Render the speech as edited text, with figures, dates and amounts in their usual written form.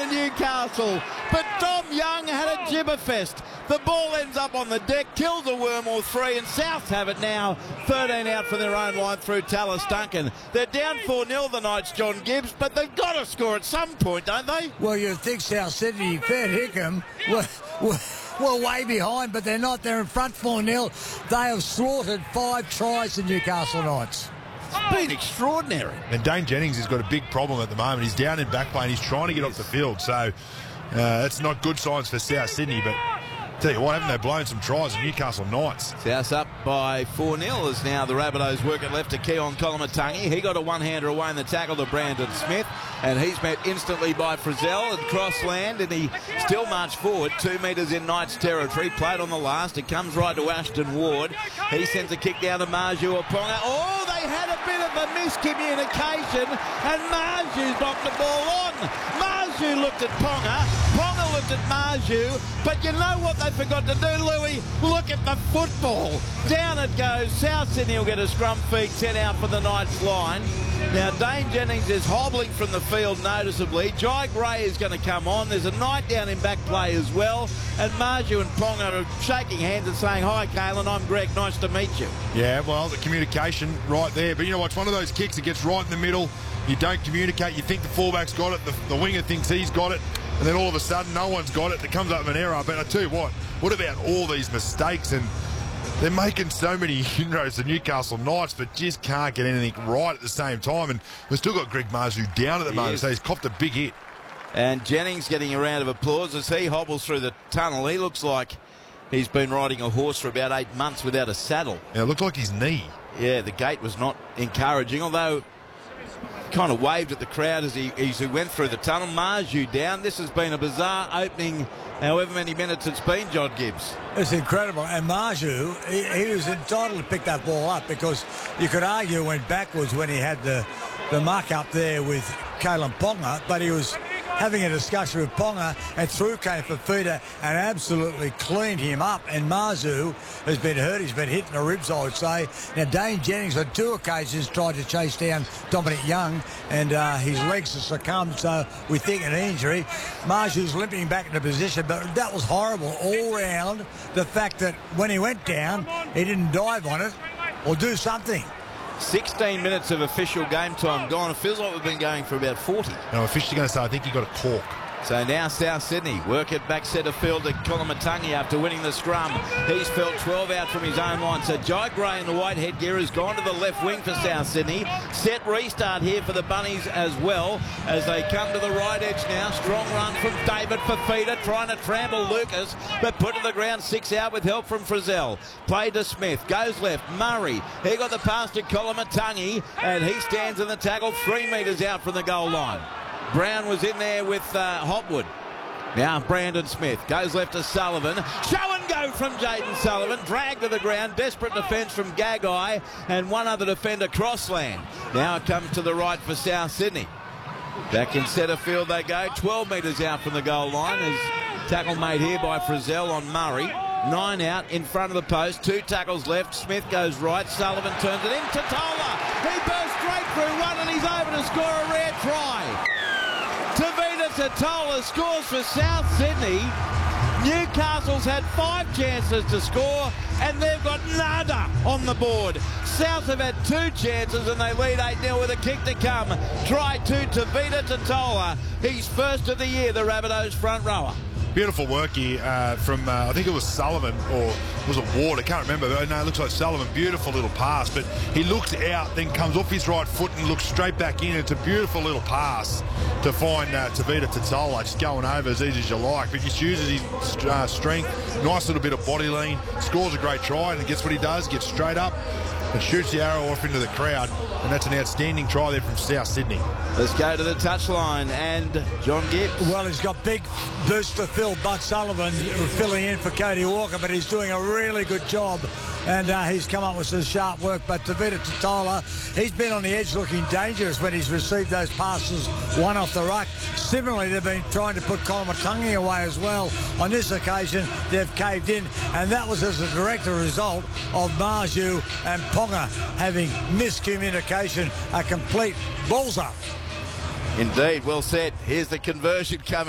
Newcastle. But Dom Young had a gibberfest. The ball ends up on the deck, kills a worm or three, and South have it now. 13 out from their own line through Tallis Duncan. They're down 4-0 the Knights, John Gibbs, but they've got to score at some point, don't they? Well, you'd think South Sydney, Fair Hickam, were way behind, but they're not. They're in front 4-0. They have slaughtered 5 tries to Newcastle Knights. It's been extraordinary. And Dane Jennings has got a big problem at the moment. He's down in back play and he's trying to get off the field. So it's not good signs for South Sydney, but tell you what, haven't they blown some tries at Newcastle Knights? South up by 4-0 as now the Rabbitohs work it left to Keon Kolomatangi. He got a one-hander away in the tackle to Brandon Smith, and he's met instantly by Frizzell and Crossland, and he still marched forward 2 metres in Knights territory. Played on the last. It comes right to Ashton Ward. He sends a kick down to Marju Aponga. Oh, they had a bit of a miscommunication, and Marju knocked the ball on. Marju looked at Ponga. Ponga looked at Marju, but you know what they forgot to do, Louis? Look at the football. Down it goes. South Sydney will get a scrum feed, 10 out for the Knights line. Now, Dane Jennings is hobbling from the field noticeably. Jai Gray is going to come on. There's a Knight down in back play as well. And Marju and Ponga are shaking hands and saying, "Hi, Kalen, I'm Greg. Nice to meet you." Yeah, well, the communication right there. But you know what? It's one of those kicks that gets right in the middle. You don't communicate. You think the fullback's got it. The winger thinks he's got it. And then all of a sudden, no one's got it. It comes up with an error. But I tell you what about all these mistakes? And they're making so many inroads to Newcastle Knights, but just can't get anything right at the same time. And we've still got Greg Marzu down at the moment, so he's copped a big hit. And Jennings getting a round of applause as he hobbles through the tunnel. He looks like he's been riding a horse for about 8 months without a saddle. Yeah, it looked like his knee. Yeah, the gait was not encouraging, although kind of waved at the crowd as he went through the tunnel. Marju down. This has been a bizarre opening, however many minutes it's been, John Gibbs. It's incredible. And Marju, he was entitled to pick that ball up because you could argue went backwards when he had the muck up there with Kalen Ponga, but he was having a discussion with Ponga, and through came Fafita and absolutely cleaned him up. And Marzu has been hurt. He's been hit in the ribs, I would say. Now, Dane Jennings on 2 occasions tried to chase down Dominic Young, and his legs have succumbed, so we think an injury. Marzu's limping back into position, but that was horrible all round. The fact that when he went down, he didn't dive on it or do something. 16 minutes of official game time gone. It feels like we've been going for about 40. No, officially going to say, I think he got a cork. So now South Sydney work it back centre field to Kolomatangi after winning the scrum. He's felt 12 out from his own line. So Jai Gray in the white headgear has gone to the left wing for South Sydney. Set restart here for the Bunnies as well as they come to the right edge now. Strong run from David Fafita trying to trample Lucas, but put to the ground 6 out with help from Frizzell. Play to Smith. Goes left. Murray. He got the pass to Kolomatangi and he stands in the tackle 3 metres out from the goal line. Brown was in there with Hopwood. Now Brandon Smith goes left to Sullivan. Show and go from Jaden Sullivan. Dragged to the ground. Desperate defence from Gagai and one other defender, Crossland. Now it comes to the right for South Sydney. Back in centre field they go. 12 metres out from the goal line. As tackle made here by Frizzell on Murray. 9 out in front of the post. 2 tackles left. Smith goes right. Sullivan turns it in. Totola. He bursts straight through one and he's over to score a rare try. Tavita Totola scores for South Sydney. Newcastle's had 5 chances to score and they've got nada on the board. South have had 2 chances and they lead 8-0 with a kick to come. Try to Tavita Totola. He's first of the year, the Rabbitohs front rower. Beautiful work here from, I think it was Sullivan, or was it Ward? I can't remember. No, it looks like Sullivan. Beautiful little pass, but he looks out, then comes off his right foot and looks straight back in. It's a beautiful little pass to find Tavita Totola, just going over as easy as you like, but he uses his strength, nice little bit of body lean, scores a great try, and guess what he does? Gets straight up and shoots the arrow off into the crowd, and that's an outstanding try there from South Sydney. Let's go to the touchline and John Gibbs. Well, he's got big boots to fill. Bud Sullivan filling in for Cody Walker, but he's doing a really good job. And he's come up with some sharp work. But Tavita Totola, he's been on the edge looking dangerous when he's received those passes, one off the ruck. Similarly, they've been trying to put Kolomatangi away as well. On this occasion, they've caved in, and that was as a direct result of Marju and Ponga having miscommunication, a complete balls up. Indeed, well said. Here's the conversion coming.